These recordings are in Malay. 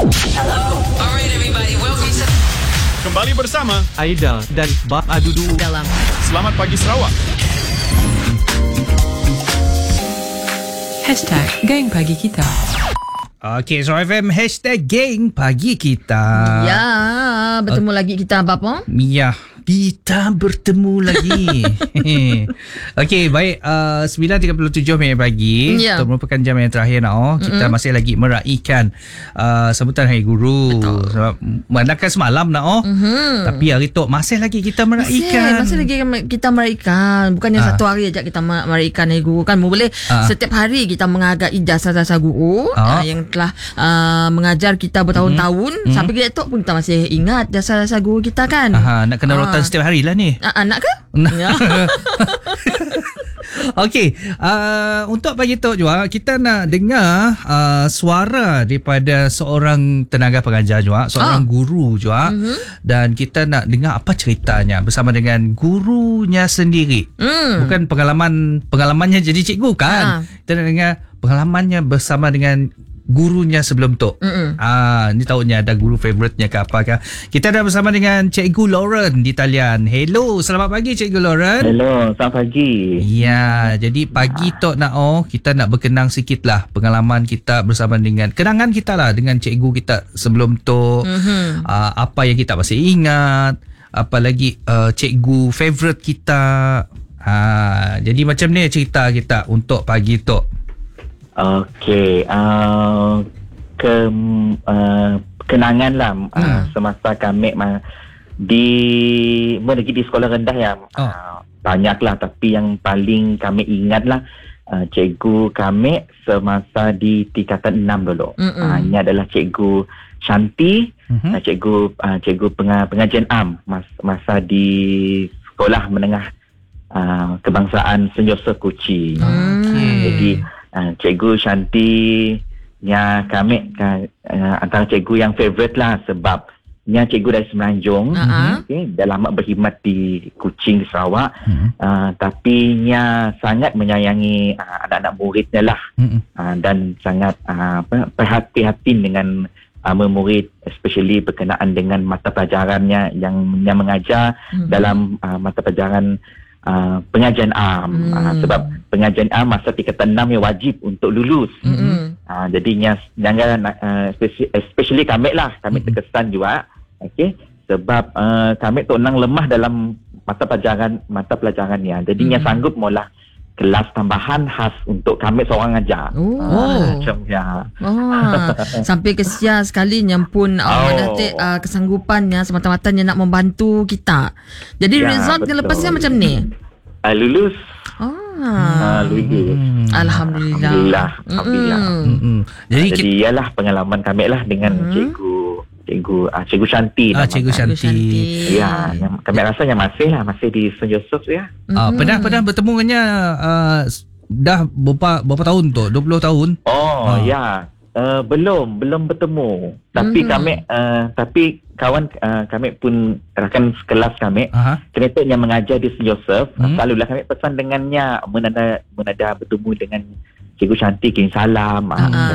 Alright everybody, welcome to... Kembali bersama Aida dan Bab Adudu dalam Selamat Pagi Sarawak. #Geng Pagi Kita. Okey, Sarawak FM #Geng Pagi Kita. Ya, bertemu lagi kita Bapa. Ya, kita bertemu lagi. Okey, baik. 9.37 minit pagi. Ya. Itu merupakan jam yang terakhir now. Kita masih lagi meraihkan sambutan Hari Guru. Sebab mengadakan semalam nak tapi hari tu masih lagi kita meraihkan. Masih lagi kita meraihkan. Bukannya satu hari aja kita meraihkan Hari Guru kan. Boleh setiap hari kita menghargai jasa-jasa guru yang telah mengajar kita bertahun-tahun. Sampai kita tu pun kita masih ingat jasa-jasa guru kita kan. Nak kena rotan setiap hari lah ni. Nak ke? Ya. Okey, untuk pagi tu juga kita nak dengar suara daripada seorang tenaga pengajar juga, seorang guru juga, dan kita nak dengar apa ceritanya bersama dengan gurunya sendiri. Bukan pengalamannya jadi cikgu kan. Kita nak dengar pengalamannya bersama dengan gurunya sebelum tu. Ni tahunya ada guru favoritnya ke apakah. Kita dah bersama dengan Cikgu Lauren di talian. Hello, selamat pagi Cikgu Lauren. Hello, selamat pagi. Ya, jadi pagi tu kita nak berkenang sikit lah pengalaman kita bersama dengan, kenangan kita lah dengan cikgu kita sebelum tu. Apa yang kita masih ingat, apa lagi cikgu favourite kita. Jadi macam ni cerita kita untuk pagi tu. Okey, kenangan lah semasa kami lagi di sekolah rendah ya. Banyak lah, tapi yang paling kami ingat lah cikgu kami semasa di tingkatan 6 dulu. Ini adalah Cikgu Shanti, cikgu pengajian am masa di sekolah menengah kebangsaan St. Joseph Kuching. Jadi Cikgu Shanti kami antara cikgu yang favourite lah, sebab cikgu dari Semenanjung. Dah lama berkhidmat di Kuching di Sarawak. Tapi sangat menyayangi anak-anak muridnya lah. Dan sangat perhati-hati dengan murid, especially berkenaan dengan mata pelajarannya yang mengajar dalam mata pelajaran pengajian am. Sebab pengajian am masa tingkatan 6 yang wajib untuk lulus. Jadinya especially kami terkesan juga. Okey, sebab kami tu orang lemah dalam mata pelajarannya. Jadinya sanggup mula kelas tambahan khas untuk kami seorang ajar. Macam Sampai kesia sekali yang pun kesanggupannya semata-matanya nak membantu kita. Jadi result lepasnya macam ni. Lulus. Lulus. Alhamdulillah. Jadi ialah pengalaman kami lah dengan Cikgu Shanti. Cikgu Shanti. Ya, yang kami rasanya masih di St. Joseph ya. Pernah bertemu dengannya dah berapa tahun tu? 20 tahun? Ya. Belum bertemu. Tapi kawan kami pun, rakan sekelas kami, ternyata yang mengajar di St. Joseph, selalulah kami pesan dengannya menada bertemu dengan Cikgu Shanti, kirim salam.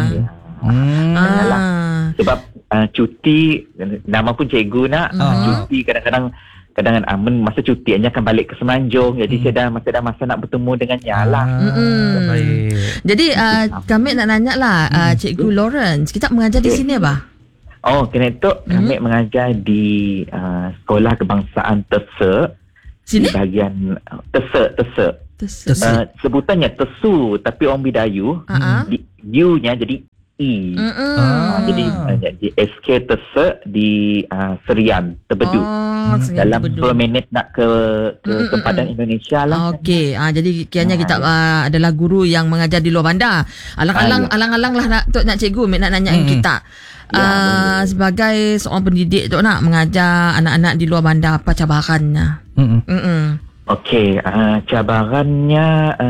Sebab cuti, nama pun cikgu nak cuti, kadang-kadang masa cuti hanya akan balik ke Semenanjung. Jadi saya dah masa nak bertemu dengannya lah. Baik. Jadi kami nak nanya lah, Cikgu Lawrence, kita mengajar di sini apa? Kena tu kami mengajar di sekolah kebangsaan Tersek. Sini? Di bahagian Tersek. Sebutannya Tesu, tapi orang Bidayu U-nya jadi E. Jadi SK Tersek di Serian, Terbedu. Dalam 10 minit nak ke sempadan Indonesia lah. Okey, jadi kiranya kita adalah guru yang mengajar di luar bandar. Alang-alang lah nak cikgu nak nanya kita. Sebagai seorang pendidik tu nak mengajar anak-anak di luar bandar, apa cabarannya? Okey, cabarannya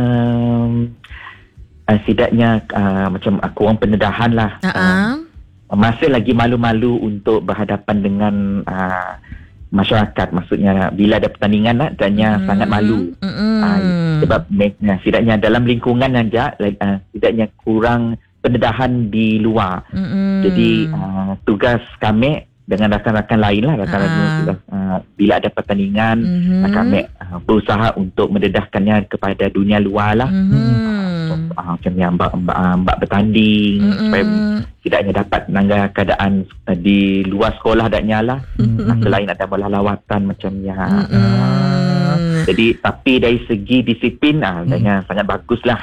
setidaknya macam kurang pendedahan lah. Masih lagi malu-malu untuk berhadapan dengan masyarakat. Maksudnya bila ada pertandingan lah, dannya sangat malu. Sebab setidaknya dalam lingkungan saja, setidaknya kurang pendedahan di luar. Jadi tugas kami dengan rakan-rakan lain lah, rakan-rakan bila ada pertandingan, kami berusaha untuk mendedahkannya kepada dunia luar lah. Macam yang mbak bertanding supaya tidak hanya dapat menanggar keadaan di luar sekolah adanya lah. Selain ada bola lawatan macam yang jadi tapi dari segi disiplin adanya sangat bagus lah.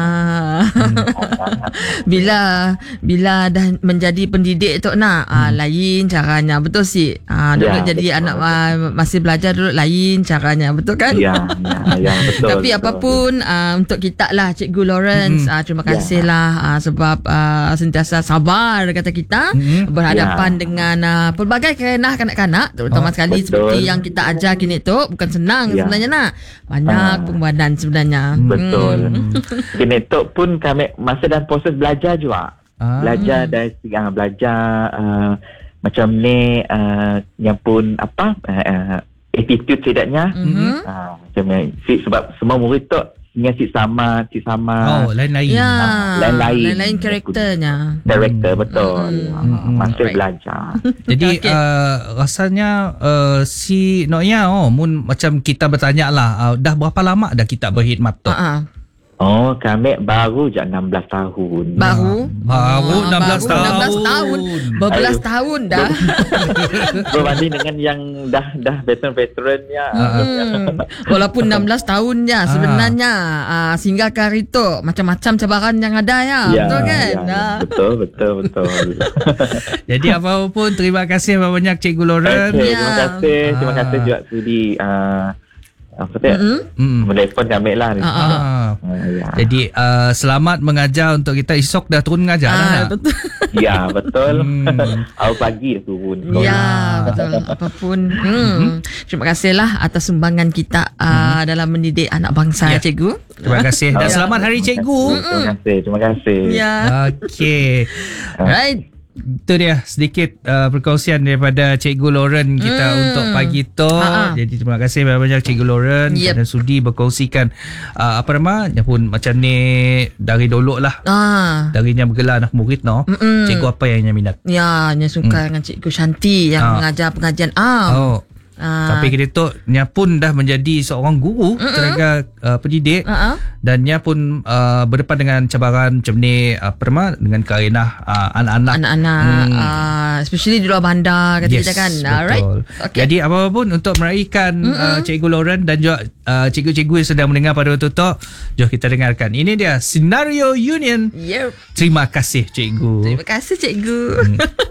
Bila dah menjadi pendidik tu lain caranya, betul sih. Dulu jadi anak masih belajar dulu lain caranya, betul kan? Ya betul. Tapi apapun untuk kita lah Cikgu Lawrence, terima kasih lah sebab sentiasa sabar kata kita berhadapan dengan pelbagai kerenah kanak-kanak, terutama sekali seperti yang kita ajar kini tu bukan senang sebenarnya nak. Banyak pengorbanan sebenarnya. Betul. Kini tu pun kami masa dalam proses belajar juga. Belajar dari belajar macam ni yang pun attitude setidaknya. Macam ni sebab semua murid tu dengan si sama lain-lain. Lain-lain karakternya. Karakter betul. Masih belajar. Jadi rasanya si Noya mun macam kita bertanya lah, dah berapa lama dah kita berkhidmat tu? Kami baru je 16 tahun. Baru 16 tahun. Berbelas tahun dah. Berbanding dengan yang dah veteran ya. Walaupun 16 tahun je sebenarnya sehingga ke hari tu macam-macam cabaran yang ada ya. Betul kan? Betul. Ya. Jadi apapun terima kasih banyak Cikgu Lawrence. Terima kasih juga sudi menelpon kami lah. Jadi selamat mengajar untuk kita. Esok dah turun mengajar betul. Ya betul. Awal pagi turun. Ya betul. Apapun terima kasihlah atas sumbangan kita dalam mendidik anak bangsa Cikgu. Terima kasih dan selamat Hari Cikgu. Terima kasih. Ya. Okey. Right. Itu dia sedikit perkongsian daripada Cikgu Lawrence kita untuk pagi tu. Jadi terima kasih banyak Cikgu Lawrence kerana sudi berkongsikan yang pun macam ni dari dulu lah. Darinya bergelar anak murid cikgu apa yang minat? Ya, nya suka dengan Cikgu Shanti yang mengajar pengajian Sampai kita tu nya pun dah menjadi seorang guru tenaga pendidik dan nya pun berdepan dengan cabaran macam ni dengan kerenah anak-anak especially di luar bandar kata kita kan. Alright. Okay. Jadi apa pun untuk meraihkan Cikgu Lawrence dan juga cikgu-cikgu yang sedang mendengar pada waktu tu, jom kita dengarkan. Ini dia Senario Union. Terima kasih Cikgu. Terima kasih Cikgu.